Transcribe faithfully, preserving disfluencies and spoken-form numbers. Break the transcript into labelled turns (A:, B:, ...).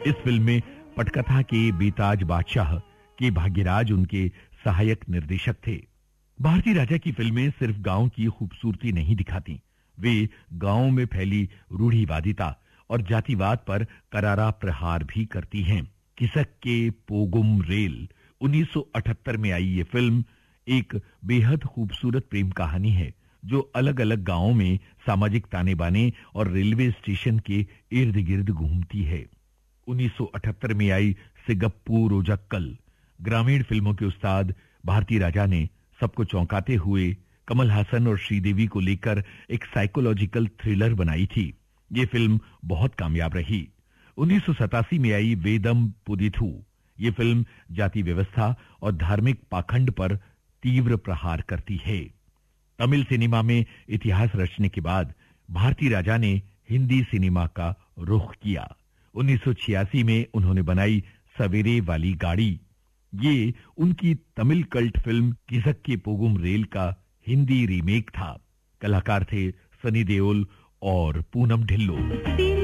A: इस फिल्म में पटकथा के बेताज बादशाह के भाग्यराज उनके सहायक निर्देशक थे। भारती राजा की फिल्में सिर्फ गांव की खूबसूरती नहीं दिखाती, वे गांव में फैली रूढ़िवादिता और जातिवाद पर करारा प्रहार भी करती हैं। किसक के पोगुम रेल उन्नीस सौ अठहत्तर में आई ये फिल्म एक बेहद खूबसूरत प्रेम कहानी है जो अलग-अलग गांवों में सामाजिक ताने बाने और रेलवे स्टेशन के इर्द गिर्द घूमती है। उन्नीस सौ अठहत्तर में आई सिगप्पू रोजक्कल ग्रामीण फिल्मों के उस्ताद भारती राजा ने सबको चौंकाते हुए कमल हासन और श्रीदेवी को लेकर एक साइकोलॉजिकल थ्रिलर बनाई थी। ये फिल्म बहुत कामयाब रही। उन्नीस सौ सतासी में आई वेदम पुदिथु ये फिल्म जाति व्यवस्था और धार्मिक पाखंड पर तीव्र प्रहार करती है। तमिल सिनेमा में इतिहास रचने के बाद भारती राजा ने हिंदी सिनेमा का रुख किया। उन्नीस सौ छियासी में उन्होंने बनाई सवेरे वाली गाड़ी। ये उनकी तमिल कल्ट फिल्म किसक के पोगुम रेल का हिंदी रीमेक था। कलाकार थे सनी देओल और पूनम ढिल्लो।